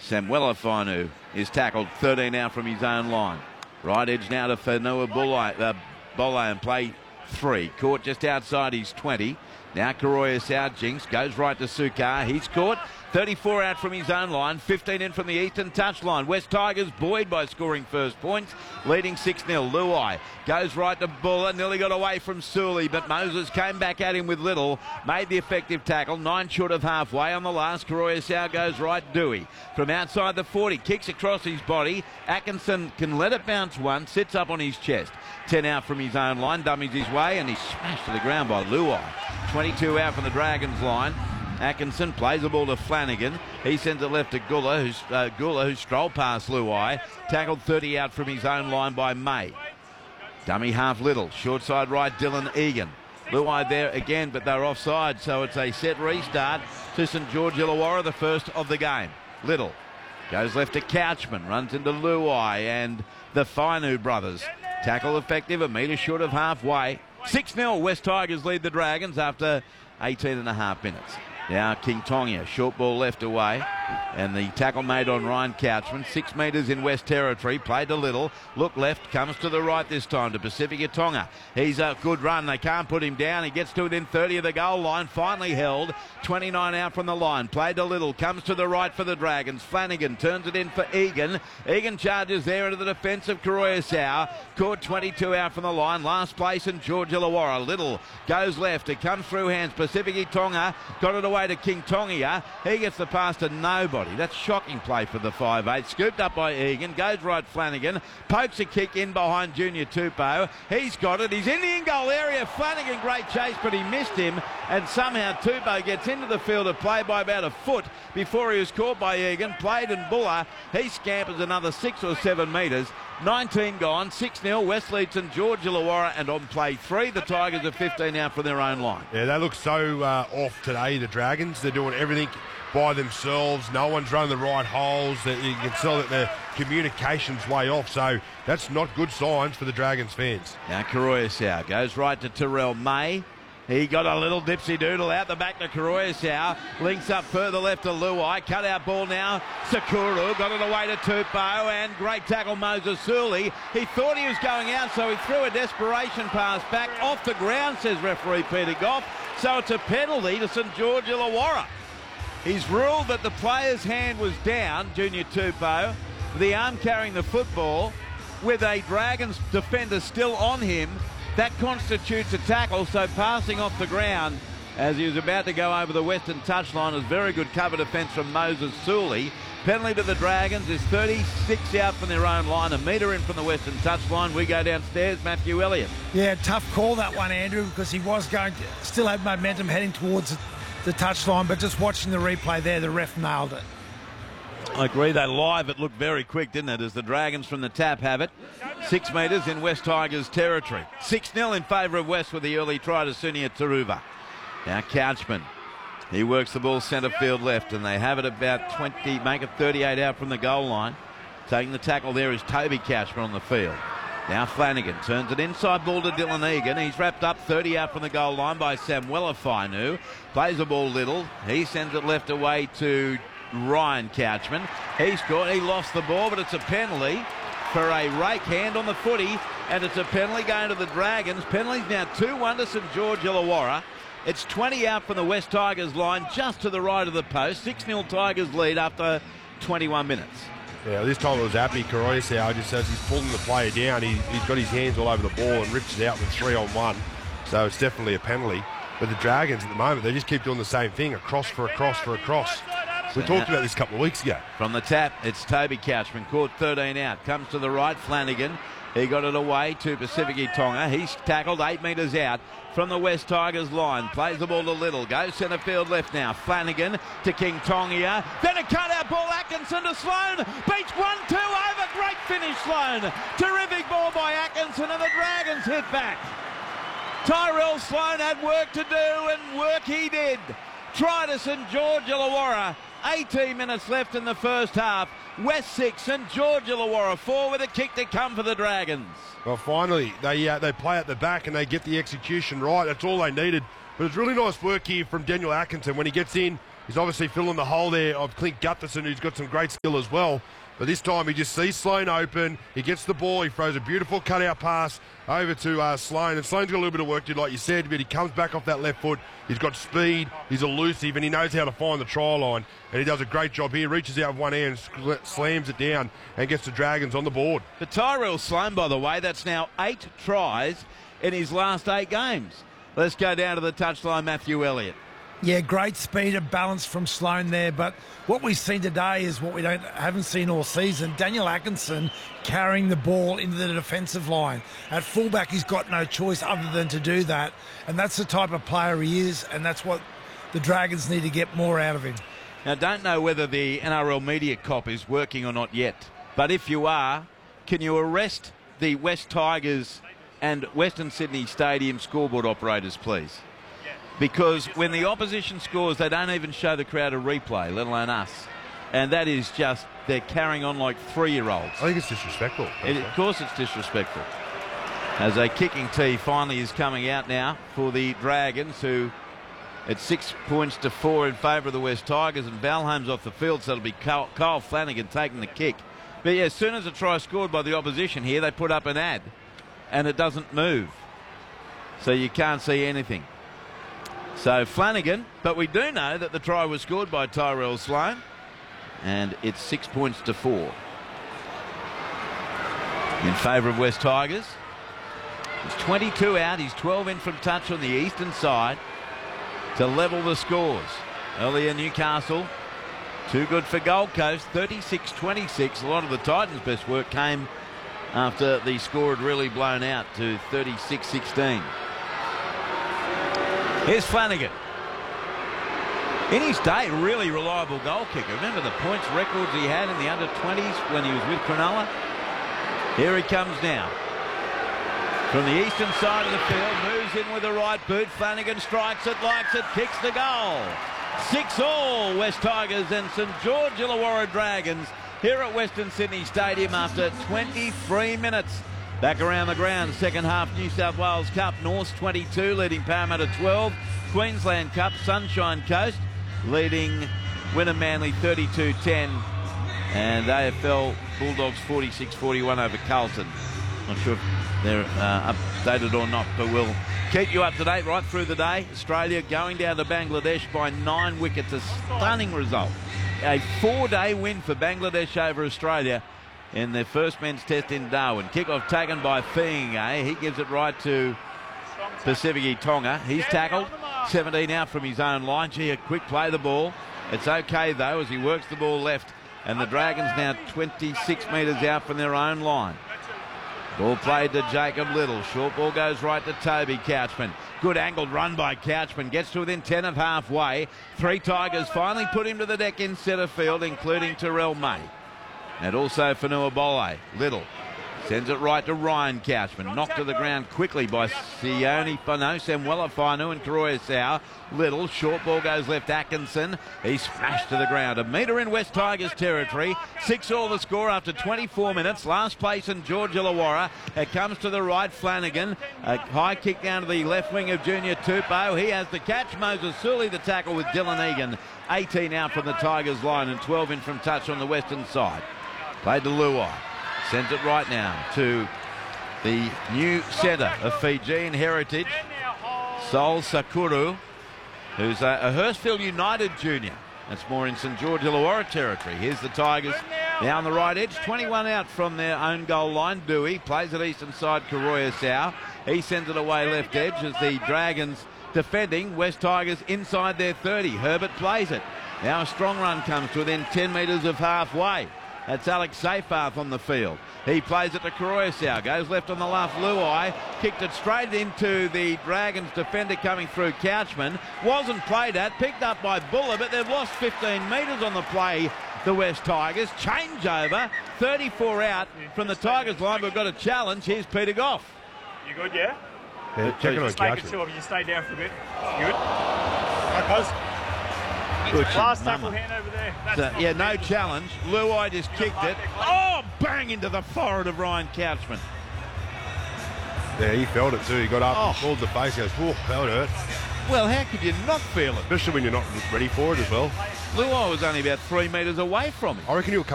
Samuela Fainu is tackled 13 out from his own line. Right edge now to Fanua Bole and play 3. Caught just outside his 20. Now Karoya out. Jinx goes right to Sukar. He's caught. 34 out from his own line, 15 in from the eastern touchline. West Tigers buoyed by scoring first points, leading 6-0. Luai goes right to Buller, nearly got away from Sully, but Moses came back at him with little, made the effective tackle, 9 short of halfway on the last. Karoya Sau goes right, Dewey. From outside the 40, kicks across his body. Atkinson can let it bounce once, sits up on his chest. 10 out from his own line, dummies his way, and he's smashed to the ground by Luai. 22 out from the Dragons line. Atkinson plays the ball to Flanagan. He sends it left to Gula, who strolled past Luai. Tackled 30 out from his own line by May. Dummy half Little. Short side right, Dylan Egan. Luai there again, but they're offside, so it's a set restart to St George Illawarra, the first of the game. Little goes left to Couchman, runs into Luai and the Fainu brothers. Tackle effective, a metre short of halfway. 6-0, West Tigers lead the Dragons after 18 and a half minutes. Now King Tonga, short ball left away, and the tackle made on Ryan Couchman. 6 metres in West Territory, played to Little, look left, comes to the right this time to Pacifica Tonga. He's a good run, they can't put him down, he gets to within 30 of the goal line, finally held, 29 out from the line, played to Little, comes to the right for the Dragons. Flanagan turns it in for Egan. Egan charges there into the defence of Karoya Sau, caught 22 out from the line, last place in George Illawarra. Little goes left, it comes through hands, Pacifica Tonga, got it away to King Tonga. He gets the pass to nobody. That's shocking play for the 5'8". Scooped up by Egan. Goes right Flanagan. Pokes a kick in behind Junior Tupou. He's got it. He's in the in-goal area. Flanagan, great chase, but he missed him. And somehow Tupou gets into the field of play by about a foot before he was caught by Egan. Played in Buller. He scampers another 6 or 7 metres. 19 gone, 6-0, West leads St George Illawarra, and on play 3, the Tigers are 15 out from their own line. Yeah, they look so off today, the Dragons. They're doing everything by themselves. No one's running the right holes. You can tell that their communication's way off, so that's not good signs for the Dragons fans. Now Karoya Sau goes right to Terrell May. He got a little dipsy doodle out the back to Karoya Sau. Links up further left to Luai. Cut out ball now. Sakuru got it away to Tupou, and great tackle Moses Sully. He thought he was going out, so he threw a desperation pass back off the ground, says referee Peter Goff. So it's a penalty to St George Illawarra. He's ruled that the player's hand was down, Junior Tupou, the arm carrying the football, with a Dragons defender still on him. That constitutes a tackle, so passing off the ground as he was about to go over the western touchline was very good cover defence from Moses Sully. Penalty to the Dragons is 36 out from their own line, a metre in from the western touchline. We go downstairs, Matthew Elliott. Yeah, tough call that one, Andrew, because he was going to still have momentum heading towards the touchline, but just watching the replay there, the ref nailed it. I agree, that live, it looked very quick, didn't it, as the Dragons from the tap have it. 6 metres in West Tigers territory. 6-0 in favour of West with the early try to Sunia Taruva. Now Couchman, he works the ball centre field left, and they have it about 20, make it 38 out from the goal line. Taking the tackle there is Toby Couchman on the field. Now Flanagan turns it inside ball to Dylan Egan. He's wrapped up 30 out from the goal line by Samuela Fainu. Plays the ball Little. He sends it left away to Ryan Couchman. He scored, he lost the ball, but it's a penalty for a rake hand on the footy, and it's a penalty going to the Dragons. Penalties now 2-1 to St George Illawarra. It's 20 out from the West Tigers line, just to the right of the post. 6-0 Tigers lead after 21 minutes. Yeah, this time it was happy. Karoya Sau just as he's pulling the player down, he's got his hands all over the ball and rips it out with 3-on-1. So it's definitely a penalty. But the Dragons at the moment, they just keep doing the same thing, a cross for a cross for a cross. We talked about this a couple of weeks ago. From the tap, it's Toby Couchman, caught 13 out. Comes to the right, Flanagan. He got it away to Pacifica Tonga. He's tackled 8 metres out from the West Tigers line. Plays the ball to Little. Goes centre field left now. Flanagan to King Tonga. Then a cut-out ball, Atkinson to Sloan. Beats 1-2 over. Great finish, Sloan. Terrific ball by Atkinson, and the Dragons hit back. Tyrell Sloan had work to do, and work he did. Try to St George Illawarra. 18 minutes left in the first half. West 6, St George Illawarra 4 with a kick to come for the Dragons. Well, finally, they play at the back and they get the execution right. That's all they needed. But it's really nice work here from Daniel Atkinson when he gets in, He's obviously filling the hole there of Clint Gutherson, who's got some great skill as well. But this time he just sees Sloane open. He gets the ball. He throws a beautiful cutout pass over to Sloane. And Sloane's got a little bit of work to do, like you said, but he comes back off that left foot. He's got speed. He's elusive, and he knows how to find the try line. And he does a great job here. Reaches out with one hand, slams it down, and gets the Dragons on the board. For Tyrell Sloane, by the way, that's now 8 tries in his last 8 games. Let's go down to the touchline, Matthew Elliott. Yeah, great speed and balance from Sloane there, but what we've seen today is what we haven't seen all season. Daniel Atkinson carrying the ball into the defensive line. At fullback, he's got no choice other than to do that, and that's the type of player he is, and that's what the Dragons need to get more out of him. Now, don't know whether the NRL media cop is working or not yet, but if you are, can you arrest the West Tigers and Western Sydney Stadium scoreboard operators, please? Because when the opposition scores, they don't even show the crowd a replay, let alone us. And that is just, they're carrying on like 3-year-olds. I think it's disrespectful. Of course it's disrespectful. As a kicking tee finally is coming out now for the Dragons, who it's 6 points to 4 in favour of the West Tigers, and Valholm's off the field, so it'll be Kyle Flanagan taking the kick. But yeah, as soon as a try scored by the opposition here, they put up an ad, and it doesn't move. So you can't see anything. So Flanagan, but we do know that the try was scored by Tyrell Sloane, and it's 6 points to 4 in favour of West Tigers. He's 22 out, he's 12 in from touch on the eastern side to level the scores. Earlier Newcastle, too good for Gold Coast, 36-26. A lot of the Titans' best work came after the score had really blown out to 36-16. Here's Flanagan. In his day, really reliable goal kicker. Remember the points records he had in the under-20s when he was with Cronulla? Here he comes now. From the eastern side of the field, moves in with the right boot. Flanagan strikes it, likes it, kicks the goal. 6-all West Tigers and St George Illawarra Dragons here at Western Sydney Stadium after 23 minutes. Back around the ground, second half New South Wales Cup, Norths 22 leading Parramatta 12. Queensland Cup, Sunshine Coast leading Wynnum Manly 32-10. And AFL Bulldogs 46-41 over Carlton. Not sure if they're updated or not, but we'll keep you up to date right through the day. Australia going down to Bangladesh by 9 wickets, a stunning result. A 4-day win for Bangladesh over Australia in their first men's test in Darwin. Kick-off taken by Fiinga. He gives it right to Pasifiki Tonga. He's tackled. 17 out from his own line. Gee, a quick play the ball. It's okay, though, as he works the ball left. And the Dragons now 26 metres out from their own line. Ball played to Jacob Little. Short ball goes right to Toby Couchman. Good angled run by Couchman. Gets to within 10 of halfway. 3 Tigers finally put him to the deck in centre field, including Terrell May. And also Fanua Bole. Little sends it right to Ryan Couchman. Knocked to the ground quickly by Samuela Fanu and Karoya Sau. Little, short ball goes left Atkinson. He's smashed to the ground. A metre in West Tigers territory. 6-all the score after 24 minutes. Last place in George Illawarra. It comes to the right, Flanagan. A high kick down to the left wing of Junior Tupou. He has the catch. Moses Sully the tackle with Dylan Egan. 18 out from the Tigers line and 12 in from touch on the western side. Played to Luai. Sends it right now to the new centre of Fijian heritage, Sol Sakuru, who's a Hurstville United junior. That's more in St George Illawarra territory. Here's the Tigers now on the right edge. 21 out from their own goal line. Dewey plays it eastern side, Karoya Sau. He sends it away left edge as the Dragons defending. West Tigers inside their 30. Herbert plays it. Now a strong run comes to within 10 metres of halfway. That's Alex Seyfarth on the field. He plays it to Karoya Sau. Goes left on the left. Luai kicked it straight into the Dragons defender coming through Couchman. Wasn't played at. Picked up by Buller, but they've lost 15 metres on the play, the West Tigers. Changeover. 34 out from the Tigers line. We've got a challenge. Here's Peter Goff. You good, yeah? Yeah, checking on just make it Couchman. sure you stay down for a bit. You good? Right, last tackle hand over there. So, yeah, no challenge. Luai just kicked it. Oh, bang into the forehead of Ryan Couchman. Yeah, he felt it too. He got up and pulled the face. He goes, "Whoa, that would hurt." Well, how could you not feel it? Especially when you're not ready for it as well. Luai was only about 3 metres away from him. I reckon he'll come